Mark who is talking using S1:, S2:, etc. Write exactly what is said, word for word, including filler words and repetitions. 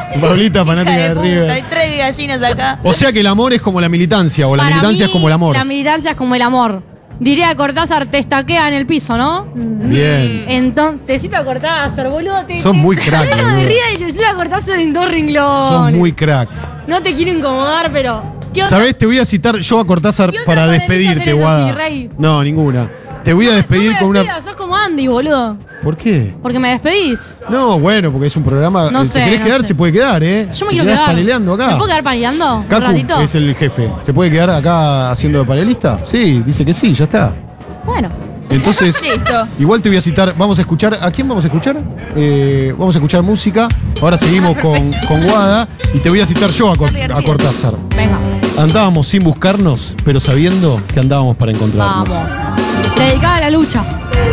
S1: Pablita, fanática
S2: Hija
S1: de,
S2: de
S1: River.
S2: puta, hay tres gallinas acá.
S1: O sea que el amor es como la militancia, o la
S3: Para
S1: militancia
S3: mí,
S1: es como el amor.
S3: La militancia es como el amor. Diría Cortázar, te estaquea en el piso, ¿no?
S1: Bien.
S3: Entonces, te cita Cortázar, boludo. Te,
S1: Sos
S3: te-
S1: muy crack,
S3: Hablando de
S1: boludo.
S3: River y te cita Cortázar en dos renglones.
S1: Sos muy crack.
S3: No te quiero incomodar, pero. ¿Qué onda?
S1: ¿Sabés? Te voy a citar yo a Cortázar
S3: ¿Qué otra
S1: para
S3: panelista
S1: despedirte,
S3: tenés
S1: Guada.
S3: así, Rey?
S1: No, ninguna. Te voy a despedir
S3: no me
S1: con una.
S3: despidas, sos como Andy, boludo.
S1: ¿Por qué?
S3: Porque me despedís.
S1: No, bueno, porque es un programa.
S3: No
S1: eh,
S3: sé,
S1: ¿Te querés
S3: no
S1: quedar?
S3: sé.
S1: Se puede quedar, ¿eh?
S3: Yo me
S1: Te
S3: quiero
S1: quedás
S3: quedar.
S1: paneleando acá.
S3: ¿Me puedo quedar paneando? ¿Un
S1: Cacu
S3: ratito?
S1: es el jefe. ¿Se puede quedar acá haciendo de panelista? Sí, dice que sí, ya está.
S3: Bueno.
S1: Entonces,
S2: Listo.
S1: igual te voy a citar, vamos a escuchar, ¿a quién vamos a escuchar? Eh, vamos a escuchar música, ahora seguimos con, con Guada y te voy a citar yo a, Cor-
S2: Charly
S1: a
S2: García.
S1: Cortázar.
S3: Venga.
S1: Andábamos sin buscarnos, pero sabiendo que andábamos para encontrarnos.
S3: Vamos. Dedicada a la lucha.